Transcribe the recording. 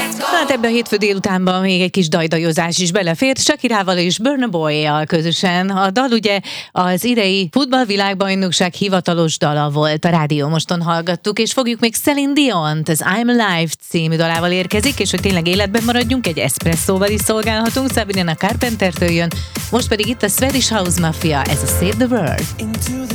Hát ebbe a hétfő délutánban még egy kis dajdajozás is belefért, Shakirával és Burna Boy-jal közösen. A dal ugye az idei futballvilágbajnokság hivatalos dala volt, a Rádió Moston hallgattuk, és fogjuk még Celine Diont, az I'm Alive című dalával érkezik, és hogy tényleg életben maradjunk, egy eszpresszóval is szolgálhatunk, Sabrina Carpentertől jön, most pedig itt a Swedish House Mafia, ez a Save the World.